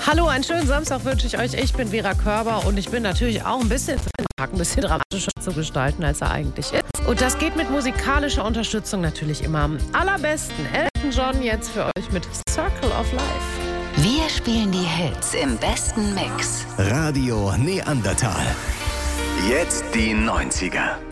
Hallo, einen schönen Samstag wünsche ich euch. Ich bin Vera Körber und ich bin natürlich auch ein bisschen dramatischer zu gestalten, als er eigentlich ist. Und das geht mit musikalischer Unterstützung natürlich immer am allerbesten. Elton John jetzt für euch mit Circle of Life. Wir spielen die Hits im besten Mix. Radio Neandertal. Jetzt die 90er.